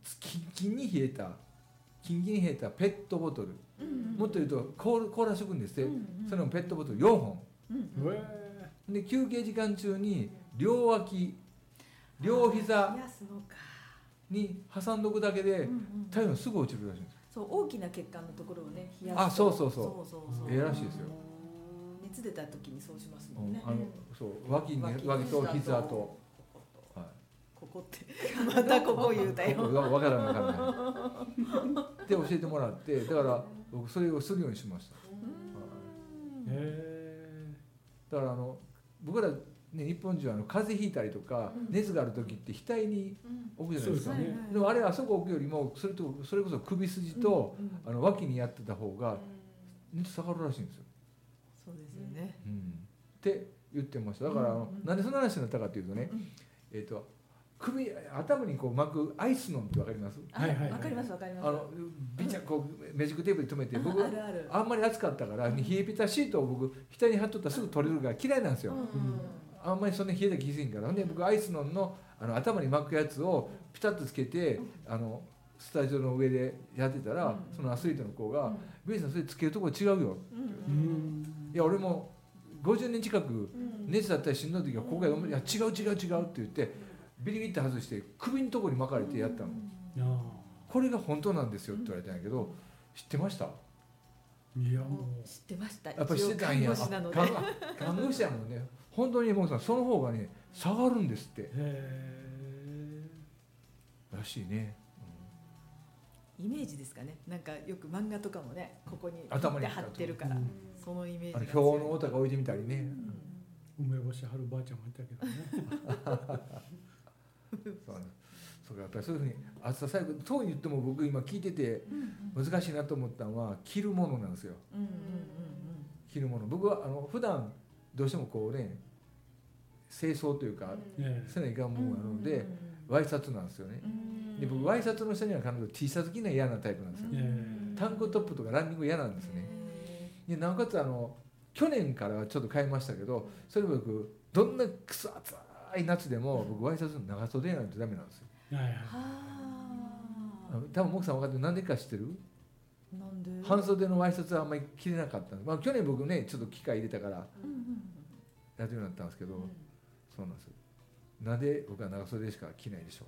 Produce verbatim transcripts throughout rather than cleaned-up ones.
キンキンに冷えたキンキンに冷えたペットボトル、 うんうん、 もっと言うとコールコーラ食んですって、 うんうん、 それもペットボトルよんほん、 うんうん、 で休憩時間中に両脇両膝に挟んどくだけで体温すぐ落ちるらしいんです。 そう、大きな血管のところをね冷やすと、 あ、そうそうそうそうそうそう、ええらしいですよ。 熱出た時にそうしますもんね、 うん、あのそう脇に脇と膝と、はい、 ここってまたここ言うたよ分からない分からないで教えてもらって、だから僕それをするようにしました。へえ。だからあの僕らね、日本人はあの風邪ひいたりとか、うん、熱がある時って額に置くじゃないですか、うん、 で, すね、でもあれあそこ置くよりもそれとそれこそ首筋と、うんうん、あの脇にやってた方が熱下がるらしいんですよ。 そうですよね、 うん、って言ってました。だからあの、うんうん、なんでその話になったかというとね、うん、えーと首頭にこう巻くアイスノンって分かります？ はいはいはい、分かります分かります。 あのビチャこうメジックテープで留めて、僕あるある、 あんまり暑かったから、うん、冷えピタシートを僕額に貼っとったらすぐ取れるから嫌いなんですよ、うんうん、あんまりそんな冷えた気せんから。で僕アイスノン の, あの頭に巻くやつをピタッとつけて、あのスタジオの上でやってたら、うん、そのアスリートの子が「ベイさんそれつけるところ違うよ」って、うん、いや俺もごじゅうねん近く熱だったりしんどい時はここが「いや違う違う違う」って言ってビリビリって外して首のところに巻かれてやったの、うん、これが本当なんですよって言われたんやけど、知ってました？ いやもう知ってました。 やっぱり知ってたんや。 看護師なので看護師やもんね。本当にもうさ、その方がね下がるんですって。 へらしいね、 うん、イメージですかね。なんかよく漫画とかもねここに頭に貼ってるから、うん、そのイメージがあの表のオタが置いてみたりね、 うん、梅干し貼るばあちゃんもいたけどねそうそうか、やっぱりそういうふうに暑さ細工と言っても僕今聞いてて難しいなと思ったのは着るものなんですよ、うんうんうんうん、着るもの。僕はあの普段どうしてもこうね清掃というか、うん、せないかんものなので、うんうんうん、ワイシャツなんですよね、うん、で僕ワイシャツの下には必ず T シャツ着ない嫌なタイプなんですよ、うん、タンクトップとかランニング嫌なんですね、でなおかつあの去年からはちょっと変えましたけど、それも僕どんなクソ暑い夏でも僕ワイシャツの長袖やないとダメなんですよ。はいはい、多分モクさん分かってる。なんでか知ってる？ なんで？ 半袖のワイシャツはあんまり着れなかったんで、まあ、去年僕ねちょっと機械入れたからやるようになったんですけど、うん、そうなんですよ。なんで僕は長袖しか着ないでしょ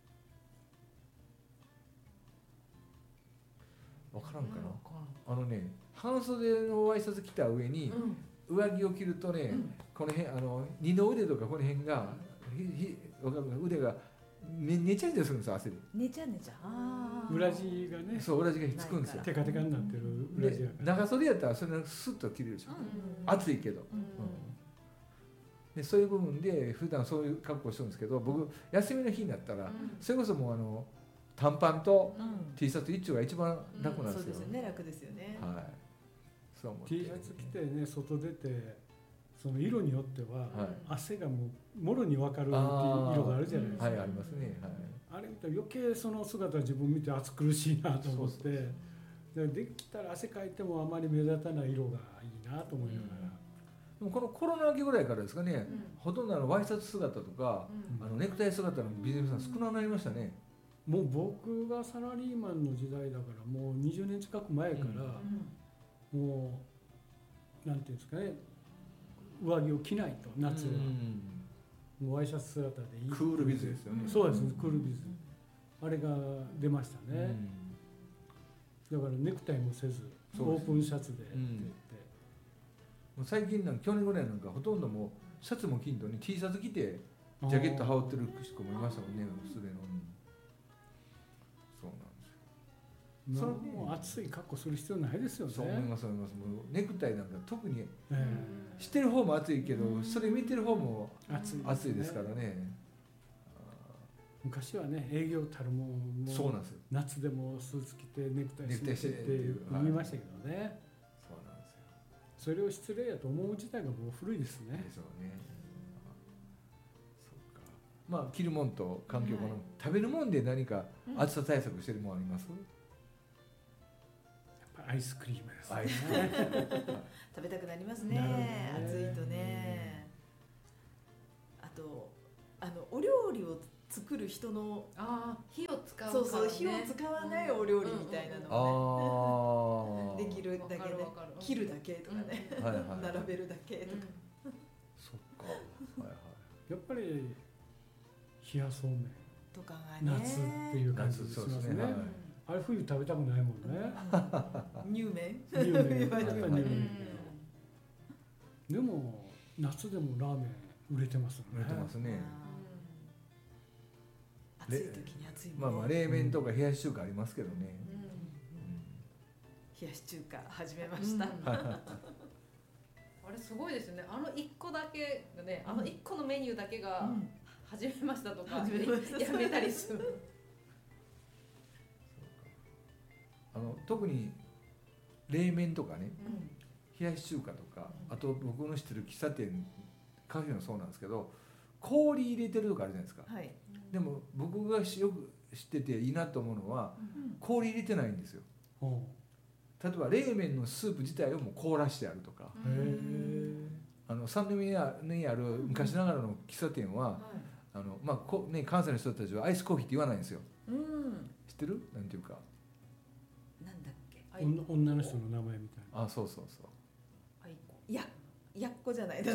う？分からんかな、あのね半袖のワイシャツ着た上に、うん、上着を着るとね、うん、この辺あの二の腕とかこの辺が、ひひ分かる、腕がねねちゃねちゃするんですよ、汗で。 ねちゃねちゃ。あ裏地がね。 そう、裏地がひっつくんですよ。 テカテカになってる裏地が。 長袖やったらそれがスッと着れるでしょ。うんうん、暑いけど、うんうん。でそういう部分で普段そういう格好してるんですけど、僕休みの日になったら、うん、それこそもうあの短パンと T シャツ一丁が一番楽なんですよ。うん、そうですよね、楽ですよね。 はい。そう思って、 T シャツ着てね、外出て。その色によっては、はい、汗がもうもろに分かるっていう色があるじゃないですか。 はい、ありますね、はい、 あれ見たら余計その姿自分見て暑苦しいなと思って、で, できたら汗かいてもあまり目立たない色がいいなと思いながら、うん、 でもこのコロナ明けぐらいからですかね、うん、ほとんどあのワイシャツ姿とか、うん、あのネクタイ姿のビジネスさん少なくなりましたね。 もう僕がサラリーマンの時代だからもうにじゅうねん近く前から、うん、もうなんていうんですかね、上着を着ないと夏は、うん、もうワイシャツ姿でいい。 クールビズですよね。 そうですね、クールビズ、あれが出ましたね、うん、だからネクタイもせずオープンシャツでって言って、 うん、最近なんか去年ぐらいなんかほとんどもうシャツも着んとに T シャツ着てジャケット羽織ってる人もいましたもんね、薄手の、うん、そうなんですよ。 それもう暑い格好する必要ないですよね。 そう思います思います。もうネクタイなんか特に、えー、してる方も暑いけど、それ見てる方も暑いですね、暑いですからね。 昔はね、営業たるもんもそうなんですよ。 夏でもスーツ着てネクタイしてって見ましたけどね、はい、 そうなんですよ。 それを失礼やと思う自体がもう古いですね。 そうね。そうか。まあ着るもんと環境、はい、この食べるもんで何か暑さ対策してるもんあります？ アイスクリームですね。 食べたくなりますね。暑いとね。あとあのお料理を作る人のああ火を使うから、ね、 そうそう火を使わないお料理みたいなのをね、できるだけね切るだけとかね、 はいはいはい、 並べるだけとか、 うん、そっか、はいはい、 やっぱり冷やそうめんとかがね、 夏っていう感じしますね。はい、あれ冬食べたくないもんね。 乳麺乳麺やっぱり乳麺、 でも夏でもラーメン売れてますよね。 売れてますね。 暑い時に暑いもんね。 まあまあ冷麺とか冷やし中華ありますけどね、うんうん、 冷やし中華始めました、うん、 あれすごいですよね。あのいっこだけがね、あのいっこのメニューだけが始めましたとか、 始めましたやめたりするあの特に冷麺とかね、 うん、 冷やし中華とか、あと僕の知ってる喫茶店カフェもそうなんですけど、氷入れてるとかあるじゃないですか、 はい、 でも僕がよく知ってていいなと思うのは、うん、氷入れてないんですよ、うん、例えば冷麺のスープ自体をもう凍らしてあるとか、あの三宮にある昔ながらの喫茶店は、うん、あのまあこね、関西の人たちはアイスコーヒーって言わないんですよ、うん、知ってる？なんていうかなんだっけ、 女の人の名前みたいな。 あ、そうそうそう、 あいこややっこじゃない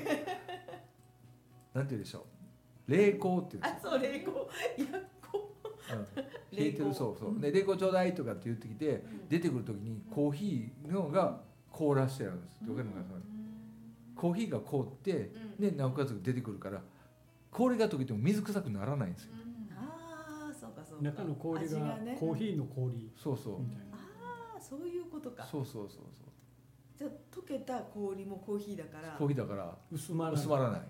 なんて言うでしょう、冷凍っていうんですよ。 あ、そう、冷凍、やっこ、 うん、冷えてる、そうそう、で冷凍ちょうだいとかって言ってきて、うん、出てくる時にコーヒーのが凍らしてあるんですって、わかるかな、コーヒーが凍って、でなおかつ出てくるから氷が溶けても水臭くならないんですよ、 うん、ああ、そうかそうか、 中の氷がコーヒーの氷、 そうそうみたいな、 ああ、そういうことか、 そうそうそうそう、 じゃあ溶けた氷もコーヒーだからコーヒーだから薄まらない、 薄まらない、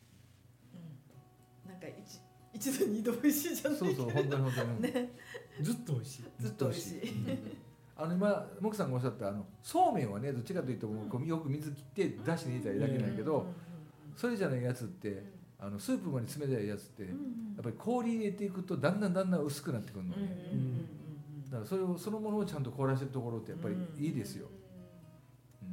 なんか一一度二度美味しいじゃないけど、 そうそう、本当に本当に、 ね、 ずっと美味しい、 ずっと美味しい、うん、 あの今モクさんがおっしゃったあのそうめんはね、どっちかというともうよく水切って出しに入れたらいいだけないけど、それじゃないやつって、あのスープまで冷たいやつって、やっぱり氷入れていくとだんだんだんだん薄くなってくるのね、だからそれをそのものをちゃんと凍らせるところってやっぱりいいですよ、うん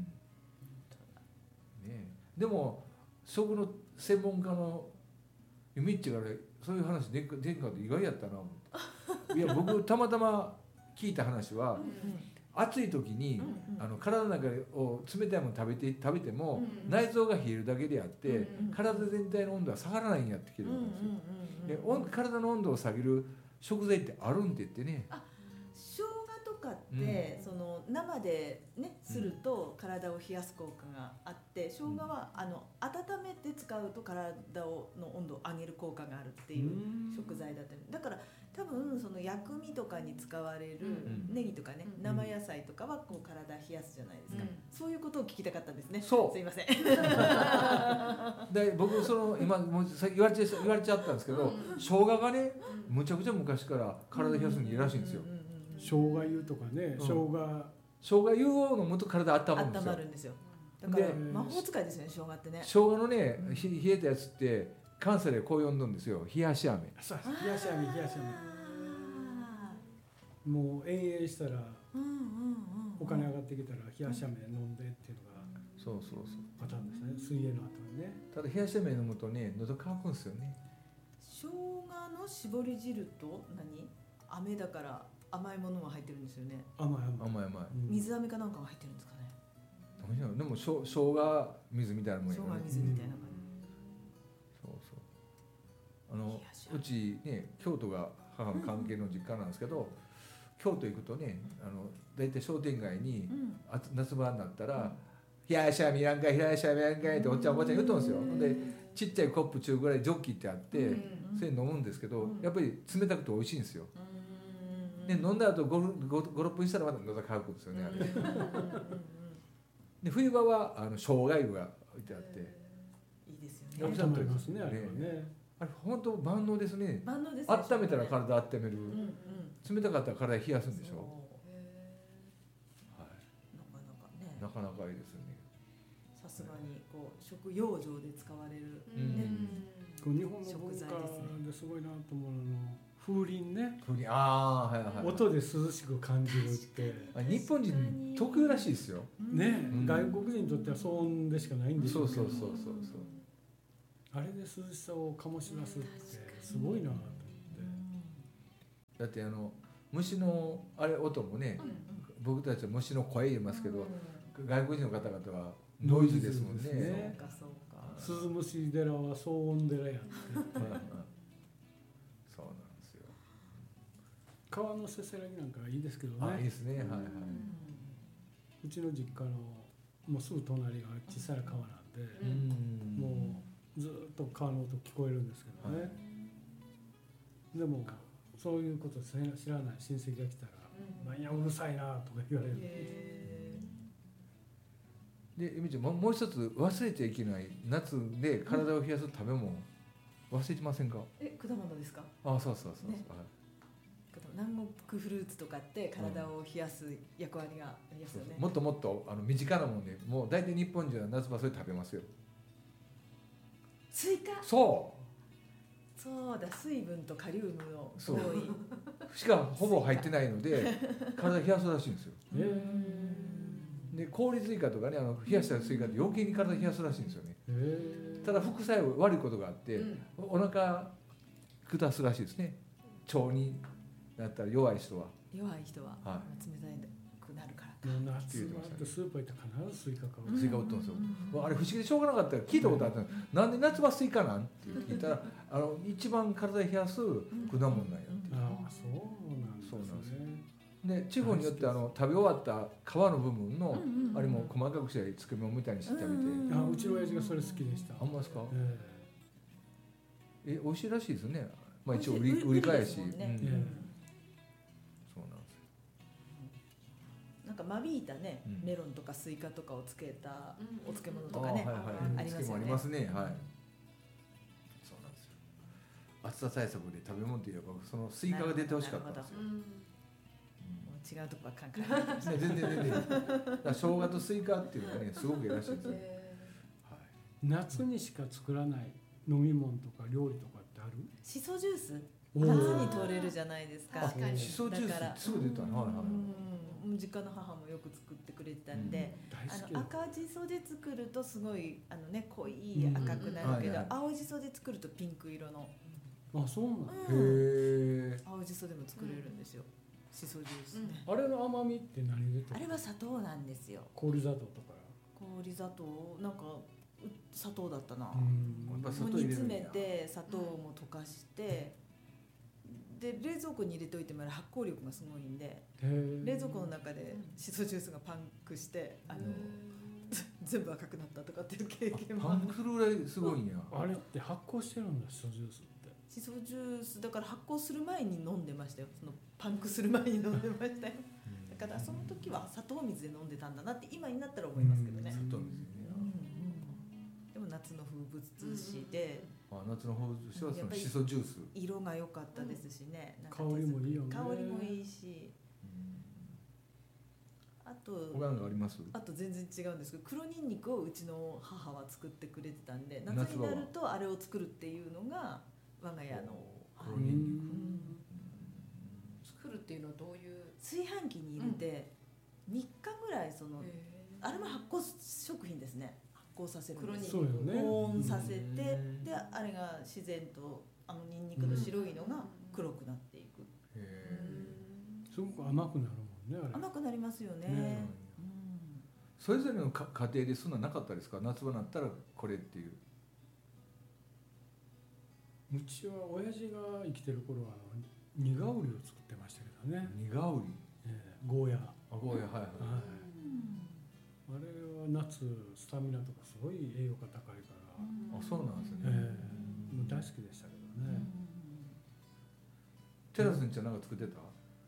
ね、でも食の専門家のゆみっちがね、そういう話でんかでんかって意外やったな思っていや僕たまたま聞いた話は、うんうん、暑い時に、うんうん、あの体の中を冷たいもの食べて食べても、うんうん、内臓が冷えるだけであって、うんうん、体全体の温度は下がらないんやって聞いたんですよ、で体の温度を下げる食材ってあるんって言ってね、 あ、生姜とかって、うん、その生でねすると体を冷やす効果があって、生姜はあの温めて使うと体をの温度を上げる効果があるっていう食材だったり、だから多分その薬味とかに使われるネギとかね、うん、生野菜とかはこう体冷やすじゃないですか、うん、そういうことを聞きたかったんですね。 そう、 すいませんで僕その今もう言われちゃ言われちゃったんですけど、うん、生姜がねむちゃくちゃ昔から体冷やすにいいらしいんですよ。 生姜湯とかね、生姜、うん、 生姜湯を飲むと体温まるんですよ。 温まるんですよ。だから魔法使いですよね、生姜ってね。 生姜のね、うん、冷えたやつって関西でこう呼んどんですよ、冷やし飴。 そう、冷やし飴、冷やし飴。もう延々したら、お金上がってきたら冷やし飴飲んでっていうのが、 そうそうそうパターンですね、水泳の後にね。 ただ冷やし飴飲むとね、喉乾くんですよね。 生姜の絞り汁と何？飴だから甘いものも入ってるんですよね。 甘い甘い甘い甘い。 水飴かなんかが入ってるんですかね。 でもしょ生姜水みたいなもんやからね。生姜水みたいな感じ。 そうそう。あのうちね、京都が母の関係の実家なんですけど、京都行くとね、あの大体商店街に、うん、夏場になったら「冷やし飴やんかい冷やし飴やんかい」っておっちゃんおばちゃん言うとんですよ。でちっちゃいコップ中ぐらいジョッキってあって、うん、それ飲むんですけど、うん、やっぱり冷たくて美味しいんですよ。うん、で飲んだ後ご、ご、ろっぷんしたらまた喉乾くんですよね、あれ。で冬場はあの生姜湯が置いてあって、 いいですよね。 ちゃんといますね、あれはね。 あれ本当万能ですね。 万能ですね。 温めたら体温める。うんうん、冷たかったら体冷やすんでしょ。はい。 なかなかね。 なかなかいいですね。 さすがにこう食用場で使われる、 ね、うん、日本の文化ですごいなと思うのは風鈴ね。 風鈴、ああ、はいはい。 音で涼しく感じるって。 日本人特有らしいですよ。 ね、うん、外国人にとっては騒音でしかないんですよ。 そうそうそうそうそう。 あれで涼しさを醸し出すってすごいなと思って。 だってあの虫のあれ音もね、 うんうん、 僕たちは虫の声言いますけど、うん、外国人の方々はノイズですもんね。 そうかそうか。 鈴虫寺は騒音寺やってそうなんですよ。 川のせせらぎなんかいいですけどね。 あ、いいですね。はいはい。 うちの実家のもうすぐ隣が小さい川なんで、 うん、 もうずっと川の音聞こえるんですけどね。はい、でもそういうこと知らない親戚が来たら「なんやうるさいな」とか言われる。 で、ゆみちゃん、もう一つ忘れちゃいけない夏で体を冷やす食べ物、忘れてませんか？ え、果物ですか？ あ、そうそうそうそう、ね、 南国フルーツとかって体を冷やす役割がありますよね。 うん、もっともっとあの身近なもんで、もう大体日本人は夏場それ食べますよ。 スイカ。 そう。 そうだ、水分とカリウムの多い。 しかほぼ入ってないので体冷やすらしいんですよ。で、氷スイカとかね、あの冷やしたスイカって余計に体冷やすらしいんですよね。ただ副作用悪いことがあって、うん、お腹下すらしいですね。腸になったら弱い人は弱い人は、はい、冷たくなるからか。 夏場ってスーパー行ったら必ずスイカ買う。 スイカ売ってるんですよ。うん、あれ不思議でしょうがなかったら聞いたことあったの、うん、なんで夏場スイカなんって聞いたら、あの一番体冷やす果物なんやって。 ああ、そうなんですね。そうなんですね。 で、地方によってあの食べ終わった皮の部分のあれも細かくして漬物みたいにして食べて、 うんうん、あ、うちの親父がそれ好きでした。 あんまですか？えー、え、美味しいらしいですね。まあ一応売り売り返し。 なんか間引いたね、うん、メロンとかスイカとかをつけたお漬物とかね、ありますよね。 ありますね。はい。そうなんですよ。暑さ対策で食べ物といえばそのスイカが出てほしかったんですよ。 違うとこは考えない。 全然全然。生姜とスイカっていうのがね、すごくいいらしいですね。 はい、夏にしか作らない飲み物とか料理とかってある？ シソジュース。夏に取れるじゃないですか。 確かに。シソジュースすぐ出たね。はいはい。 実家の母もよく作ってくれてたんで、うん、あの赤じそで作るとすごいあのね濃い赤くなるけど、青じそで作るとピンク色の。 あ、そうなんだ。 へえ。青じそでも作れるんですよ。シソジュースね。 あれの甘みって何で？ あれは砂糖なんですよ。 氷砂糖とか。 氷砂糖なんか砂糖だったな。もう煮詰めて砂糖も溶かして。で冷蔵庫に入れておいても発酵力がすごいんで、冷蔵庫の中でシソジュースがパンクしてあの全部赤くなったとかっていう経験も。 パンクするぐらいすごいんや。 あれって発酵してるんだ、シソジュースって。 シソジュースだから発酵する前に飲んでましたよ。そのパンクする前に飲んでましたよ。だからその時は砂糖水で飲んでたんだなって今になったら思いますけどね。 砂糖水ね。 でも夏の風物詩で。 あ、夏の風物詩はそのシソジュース。 色が良かったですしね。 香りもいいよね。 香りもいいし。あと他のがあります？ あと全然違うんですけど、黒ニンニクをうちの母は作ってくれてたんで、夏になるとあれを作るっていうのが我が家の黒ニンニク。作るっていうのはどういう？ 炊飯器に入れてみっかぐらいそのあれも発酵食品ですね。発酵させるんです。 そうよね。 保温させて、であれが自然とあのニンニクの白いのが黒くなっていく。へえ。すごく甘くなるもんね、あれ。 甘くなりますよね。 ね、うん、それぞれの家庭でそんななかったですか？夏場になったらこれっていう。 うちは親父が生きてる頃は苦瓜を作ってましたけどね。 苦瓜。 ええ、ゴーヤ。 あ、ゴーヤ、はいはい。はい、 あれは夏スタミナとかすごい栄養価高いから。 あ、そうなんですね。 ええ、もう大好きでしたけどね。 テラスにちゃんなんか作ってた？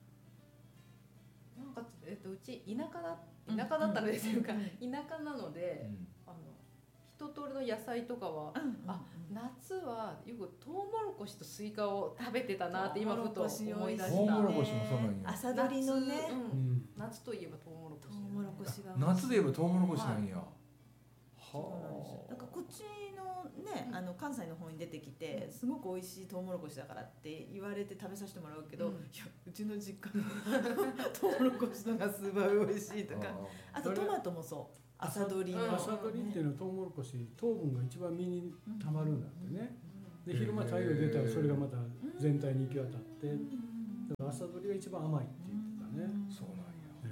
なんかえっとうち田舎だ田舎だったのですよか、田舎なので、あの一通りの野菜とかは、あ、夏はよくトウモロコシとスイカを食べてたなって今ふと思い出した。 トウモロコシもそうなんや。 朝どりのね。 夏といえばトウモロコシ。 トウモロコシが。 夏で言えばトウモロコシなんや。 そうなんですよ。なんかこっちのね、あの関西の方に出てきて、すごく美味しいトウモロコシだからって言われて食べさせてもらうけど、いやうちの実家のトウモロコシのがすごい美味しいとか、あとトマトもそ朝どりの朝どりっていうのはトウモロコシ糖分が一番身にたまるんだってね。で昼間太陽出たらそれがまた全体に行き渡って、だから朝どりが一番甘いって言ってたね。 そうなんや。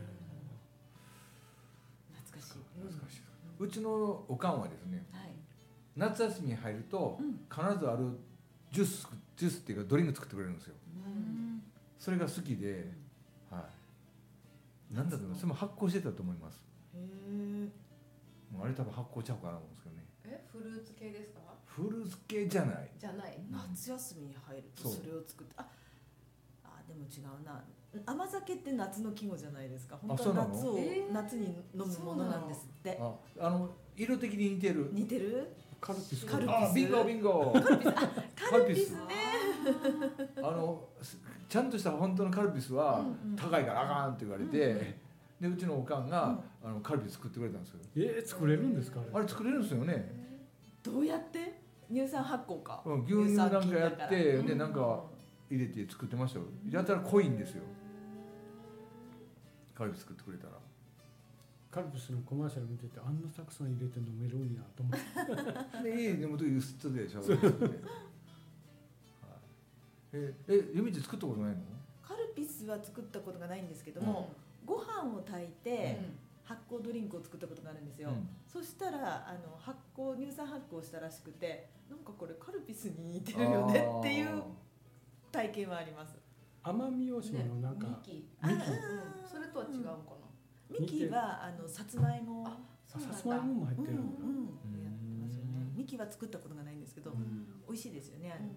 懐かしい。 懐かしい。うちのおかんはですね、 はい、 夏休みに入ると必ずあるジュースジュースっていうかドリンク作ってくれるんですよ。それが好きで、はい。なんだろうな、それも発酵してたと思います。 へえ。 もうあれ多分発酵ちゃうかなと思うんですけどね。 え、フルーツ系ですか？ フルーツ系じゃない。 じゃない。 夏休みに入るとそれを作って、あ、あでも違うな。甘酒って夏の季語じゃないですか。本当は夏を、えー、夏に飲むものなんですって。 あ、あの色的に似てる。 似てる？ カルピス。 カルピス。 あ、ビンゴビンゴ。 カルピス。あ、カルピスね。 あのちゃんとした本当のカルピスは高いからあかんって言われて、でうちのおかんがあのカルピス作ってくれたんですよ。 えー、作れるんですか？ あれ作れるんですよね。 どうやって？乳酸発酵か。 うん、牛乳なんかやってでなんか入れて作ってましたよ。やったら濃いんですよ。カルピス作ってくれたら。 カルピスのコマーシャル見ててあんなたくさん入れて飲めるんやと思って。 ででもと言ってでしょ。ええ、ゆみち作ったことないの？ カルピスは作ったことがないんですけども、うん、ご飯を炊いて発酵ドリンクを作ったことがあるんですよ、うん、そしたらあの発酵乳酸発酵したらしくて、なんかこれカルピスに似てるよねっていう体験はあります。 奄美大島のなんか、ね、 ミキ、 ミキ、 うん、それとは違うのかな。 ミキはあのさつまいも、 あ、さつまいもも入ってるんだ。 うんうん、やってますよね。ミキは作ったことがないんですけど、うん、美味しいですよね、あれもね。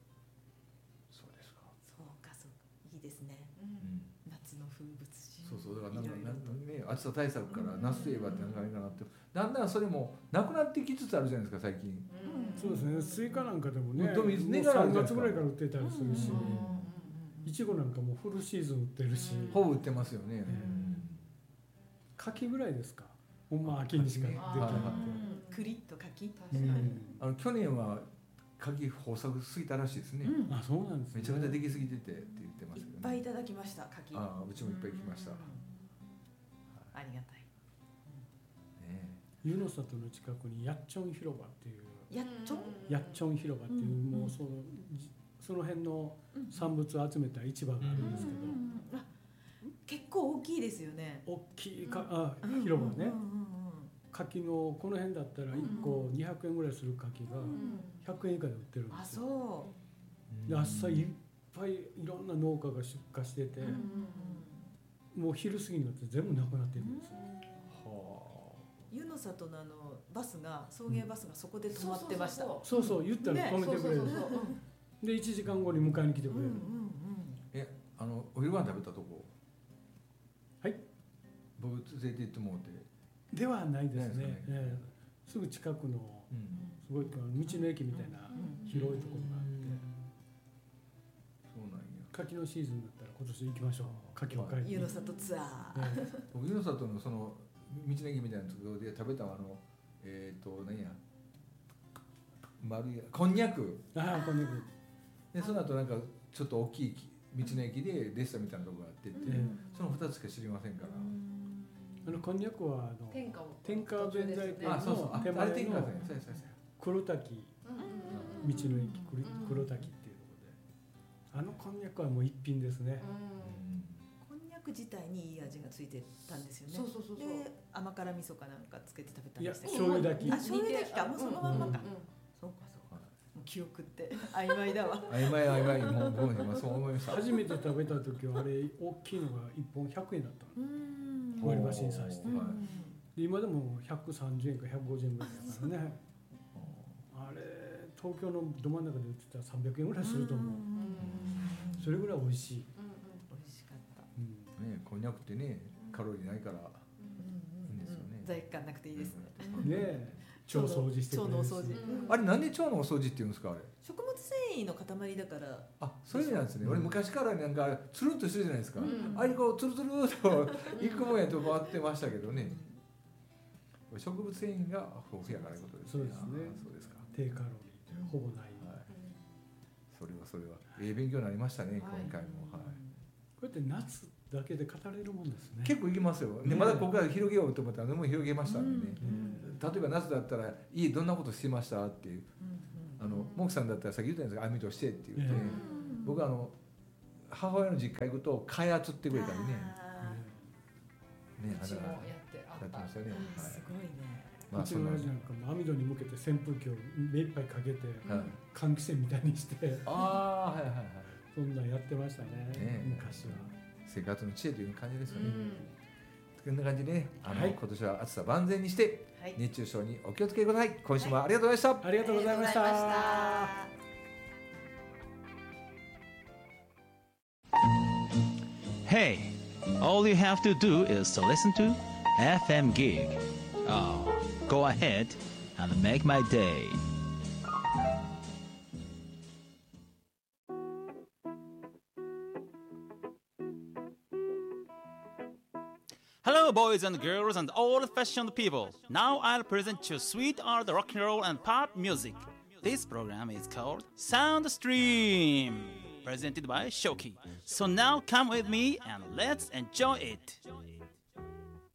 いいですね、うん、夏の風物詩。 そうそう、だからなんかなんかね、暑さ対策から夏といえばってなんかあれかなって、だんだんそれもなくなってきつつあるじゃないですか最近、 うん、そうですね。スイカなんかでもね、 もうさんがつぐらいから売ってたりするし、いちごなんかもフルシーズン売ってるし、 ほぼ売ってますよね。 柿ぐらいですか、ほんま秋にしか出てなくて、 栗と柿、 あの去年は柿豊作すぎたらしいですね。 うん、あ、そうなんですね。 めちゃめちゃできすぎててって言ってますけどね。 いっぱいいただきました柿。 ああ、うちもいっぱい来ました。 ありがたい。 ね、湯の里の近くにやっちょん広場っていう。 やっちょん？ やっちょん広場っていう、もうそのその辺の産物を集めた市場があるんですけど。 結構大きいですよね。 大きいか、あ、広場ね。柿のこの辺だったらいっこにひゃくえんぐらいする柿がひゃくえん以下で売ってるんですよ。 あ、そう。 で、あっさりいっぱいいろんな農家が出荷してて、もう昼過ぎになって全部なくなってるんですよ。はあ。 湯の里のあのバスが送迎バスがそこで止まってました。 そうそう、言ったら止めてくれる。でいちじかんごに迎えに来てくれる。 え、あのお昼ご飯食べたとこ。 はい。 僕連れて行ってもらって。 ではないですね。えー、すぐ近くのすごい道の駅みたいな広いところがあって、 そうなんや。 柿のシーズンだったら今年行きましょう。柿を買いに。 湯の里ツアー。 僕湯の里のその道の駅みたいなところで食べたあのえっと何や丸いこんにゃく。 ああ、こんにゃく。 でその後なんかちょっと大きい道の駅でレストランみたいなところがあってって、そのふたつしか知りませんから。 あのこんにゃくはあの天下天下弁財天の手前の黒滝道の駅黒滝っていうところで、あのこんにゃくはもう一品ですね。 こんにゃく自体にいい味がついてたんですよね。 そうそうそう。 で甘辛味噌かなんかつけて食べたんですけど。 いや、醤油炊き。 あ、醤油炊きか、もうそのまんまか。そうかそうか。もう記憶って曖昧だわ。 曖昧曖昧、もう僕今そう思いました。 初めて食べた時はあれ大きいのが一本ひゃくえんだったの。割り箸に刺して、で今でもひゃくさんじゅうえんかひゃくごじゅうえんぐらいだからね。あれ東京のど真ん中で売ってたらさんびゃくえんぐらいすると思う。それぐらい美味しい。 美味しかった。 ね、こんにゃくってねカロリーないからいいんですよね。 罪悪感なくていいですね。 ね、腸掃除してくれる。 腸のお掃除。 あれなんで腸のお掃除って言うんですかあれ。 食物繊維の塊だから。 あ、そういう意味なんですね。俺昔からなんかつるっとしてるじゃないですか。あれこうつるつるといくもんやと回ってましたけどね。植物繊維が豊富やからいうことですね。 そうですね。 そうですか。 低カロリーでほぼない。 それはそれはええ勉強になりましたね今回も。はい。 こうやって夏っだけで語れるもんですね。 結構いきますよ、でまだここから広げようと思ったらもう広げましたんでね、 うんうん、例えば夏だったら「いいどんなことしてました?」っていう、あのモクさんだったらさっき言ったんですが網戸してって言って、ね、僕はあの母親の実家行くと蚊帳つってくれたりね、ね、 うちもやってあった。 やってましたよね、 あーすごいね。 まあうちの親父なんかも網戸に向けて扇風機を目いっぱいかけて、 はい、 換気扇みたいにしてああはいはいはい、 そんなんやってましたね、 ね昔は。 生活の知恵という感じですよね、 うんこんな感じでね、あの、 はい今年は暑さ万全にしてはい熱中症にお気をつけください。今週もありがとうございました。 ありがとうございました。 ありがとうございました。 Hey, all you have to do is to listen to F M Gig. Oh, go ahead and make my day. Hello, boys and girls and old-fashioned people. Now I'll present you sweet art, rock and roll, and pop music. This program is called Soundstream, presented by Shoki. So now come with me and let's enjoy it.